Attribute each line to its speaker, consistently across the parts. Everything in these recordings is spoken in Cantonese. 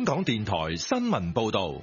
Speaker 1: 香港電台新聞報道。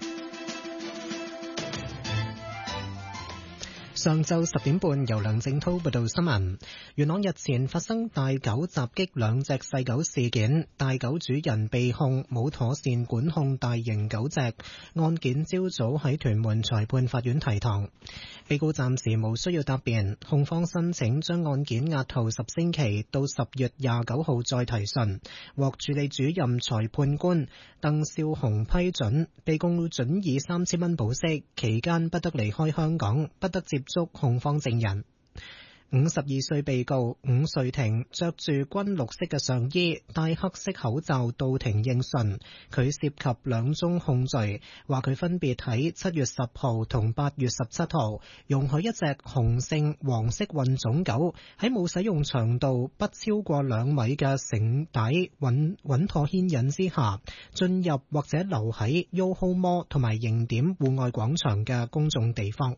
Speaker 2: 上晝10點半，由梁正滔報道新聞。元朗日前發生大狗襲擊兩隻細狗事件，大狗主人被控冇妥善管控大型狗隻，案件朝早喺屯門裁判法院提堂。被告暫時無需要答辯，控方申請將案件押後10星期到10月29號再提訊，獲處理主任裁判官鄧少雄批准，被告准以3000蚊保釋，期間不得離開香港，不得接觸控方證人。52歲被告伍瑞庭着住軍綠色嘅上衣，戴黑色口罩到庭應訊。佢涉及2宗控罪，話佢分別喺7月10號同8月17號容許一隻雄性黃色混種狗喺冇使用長度不超過2米嘅繩帶穩妥牽引之下進入或者留喺 YOHO Mall 同埋迎點戶外廣場嘅公眾地方。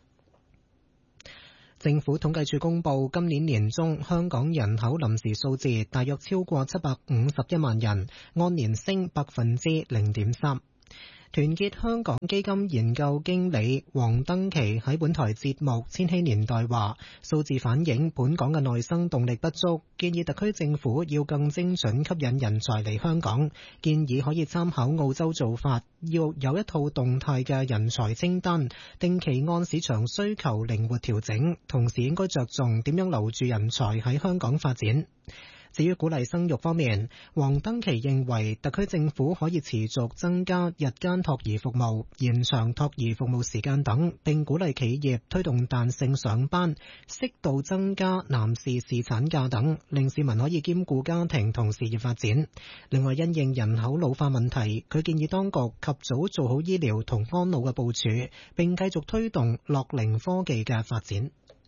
Speaker 2: 政府統計處公布，今年年中香港人口臨時數字大約超過751萬人，按年升0.3%。團結香港基金研究經理黃登琪喺本台節目《千禧年代》話，數字反映本港嘅內生動力不足，建議特區政府要更精準吸引人才嚟香港，建議可以參考澳洲做法，要有一套動態嘅人才清單，定期按市場需求靈活調整，同時應該着重點樣留住人才喺香港發展。至於鼓勵生育方面，黃登琪認為特區政府可以持續增加日間託兒服務、延長託兒服務時間等，並鼓勵企業推動彈性上班，適度增加男士侍產假等，令市民可以兼顧家庭同事業發展。另外，因應人口老化問題，佢建議當局及早做好醫療同安老嘅部署，並繼續推動樂齡科技嘅發展。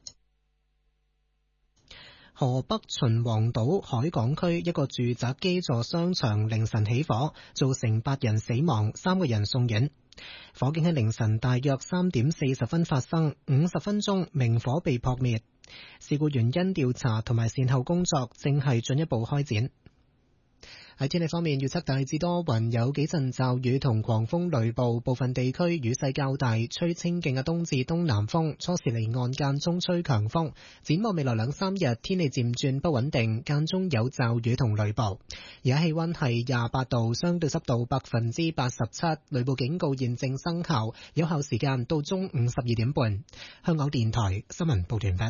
Speaker 2: 河北秦皇島海港區一個住宅基座商場凌晨起火，造成8人死亡，3個人送院。火警喺凌晨大約3點40分發生，50分鐘明火被撲滅。事故原因調查同埋善後工作正係進一步開展。喺天氣方面，預測大致多雲，有幾陣驟雨同狂風雷暴，部分地區雨勢較大，吹清勁嘅東至東南風，初時離岸間中吹強風。展望未來2-3日，天氣漸轉不穩定，間中有驟雨同雷暴。而家氣溫係28度，相對濕度87%，雷暴警告現正生效，有效時間到中午12點半。香港電台新聞報道完畢。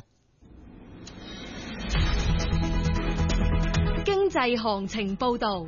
Speaker 3: 經濟行情報道。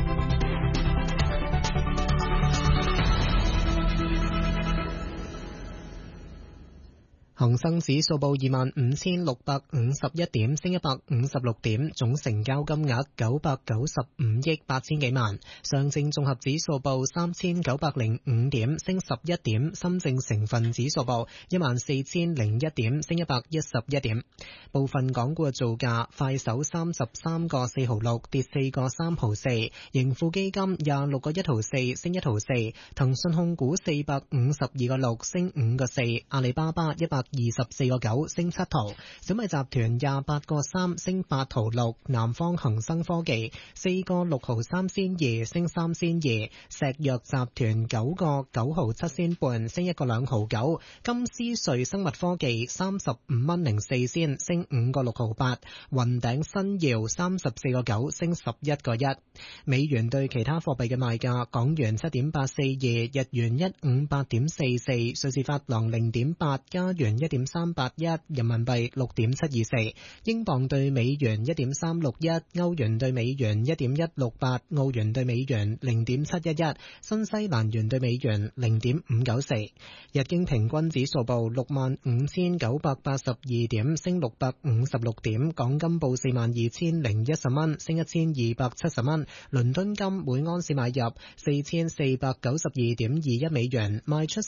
Speaker 2: 恒生指數報25,651點，升156點，總成交金額995億8千幾萬。上證綜合指數報3,905點，升11點。深證成分指數報14,001點，升111點。部分港股嘅造價：快手33個4毫6，跌4個3毫4；盈富基金26個1毫4，升1毫4；騰訊控股452個6，升5個4；阿里巴巴124個9，升7毫；小米集團28個3，升8毫6；南方恒生科技4個6毫3仙2，升3仙2；石藥集團9個9毫7仙半，升1個2毫9；金斯瑞生物科技35蚊04仙，升5個6毫8；雲頂新耀34個9，升11個1。美元對其他貨幣嘅賣價：港元7.842，日元158.44，瑞士法郎0.8，加元1.381，人民幣6.724，英鎊對美元1.361，歐元對美元1.168，澳元對美元0.711，新西蘭元對美元0.594。日經平均指數報65,982點，升656點。港金報42,010蚊，升1,270蚊。倫敦金每安士買入4,492.21美元，賣出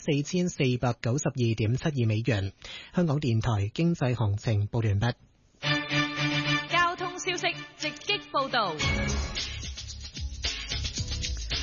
Speaker 2: 4,492.72美元。香港電台經濟行情報完畢。
Speaker 3: 交通消息直擊報道。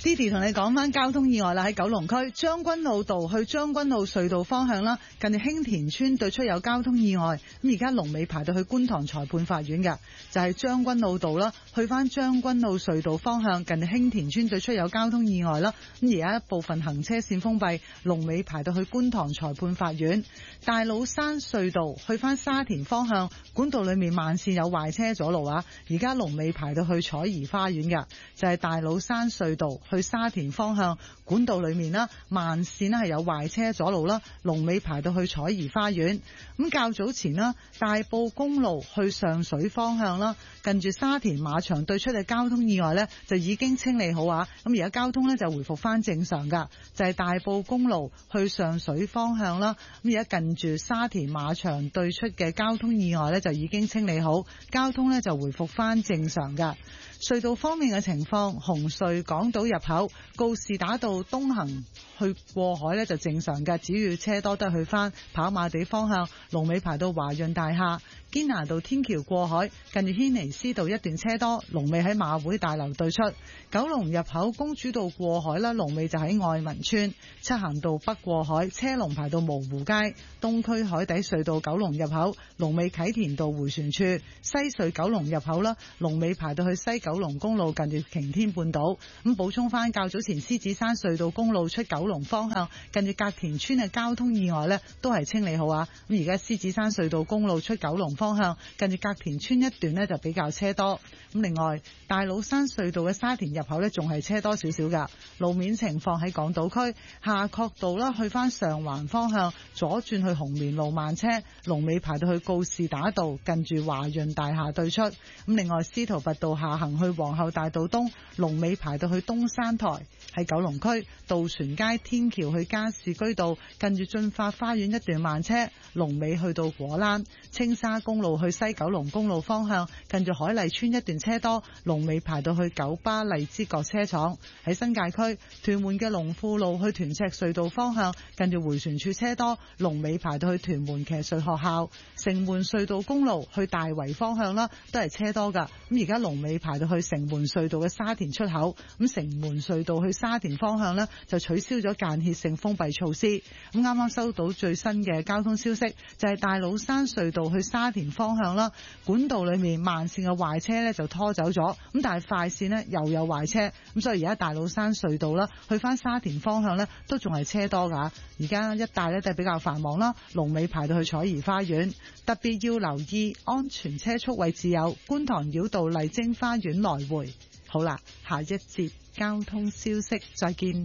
Speaker 4: Didi 同你講翻交通意外啦，喺九龍區將軍澳道去將軍澳隧道方向啦，近住興田村對出有交通意外，咁而家龍尾排到去觀塘裁判法院嘅，就係將軍澳道啦，去翻將軍澳隧道方向，近住興田村對出有交通意外啦，咁而家部分行車線封閉，龍尾排到去觀塘裁判法院。大老山隧道去翻沙田方向，管道裏面慢線有壞車阻路啊，而家龍尾排到去彩怡花園嘅，就係大老山隧道去沙田方向，管道裏面啦，慢線係有壞車阻路啦，龍尾排到去彩怡花園。咁較早前啦，大埔公路去上水方向啦，近住沙田馬場對出嘅交通意外呢，就已經清理好啊，咁而家交通呢，就回復翻正常噶，就係大埔公路去上水方向啦，咁而家近住沙田馬場對出嘅交通意外呢，就已經清理好，交通呢，就回復翻正常噶。隧道方面嘅情況，紅隧港島入口告士打道東行去過海呢就正常嘅，只要車多得去翻跑馬地方向，龍尾排到華潤大廈。堅拿道天橋過海近住軒尼詩道一段車多，龍尾喺馬會大樓對出。九龍入口公主道過海啦，龍尾就喺愛民村。漆咸道北過海車龍排到蕪湖街。東區海底隧道九龍入口龍尾啟田道迴旋處。西隧九龍入口啦，龍尾排到去西九龍公路近住擎天半島。咁補充翻較早前獅子山隧道公路出九龍方向近住隔田村嘅交通意外呢，都係清理好啊。咁而家獅子山隧道公路出九龍方向近住隔田村一段呢，就比較車多。咁另外大老山隧道嘅沙田入口呢，仲係車多少少噶。路面情況喺港島區夏慤道啦，去翻上環方向左轉去紅棉路慢車，龍尾排到去告士打道近住華潤大廈對出。咁另外司徒拔道下行去皇后大道東，龍尾排到去東山台。喺九龍區渡船街天橋去加士居道近住駿發花園一段慢車，龍尾去到果欄。青沙公路去西九龍公路方向近住海麗村一段車多，龍尾排到去九巴荔枝角車廠。喺新界區屯門嘅龍富路去屯赤隧道方向近住迴旋處車多，龍尾排到去屯門騎術學校。城門隧道公路去大圍方向啦，都係車多噶。咁而家龍尾排到去城門隧道嘅沙田出口。咁城門隧道去沙田方向呢，就取消咗間歇性封閉措施。咁啱啱收到最新嘅交通消息，就係大老山隧道去沙田方向啦，管道裏面慢線嘅壞車呢就拖走咗，咁但係快線呢又有壞車，咁所以而家大老山隧道啦去翻沙田方向呢都仲係車多噶。而家一帶呢都係比較繁忙啦，龍尾排到去彩怡花園。特別要留意安全車速位置有觀塘繞道麗晶花園來回。好啦，下一節交通消息再見。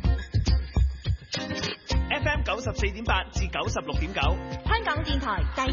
Speaker 5: FM 94.8至96.9，
Speaker 6: 香港電台第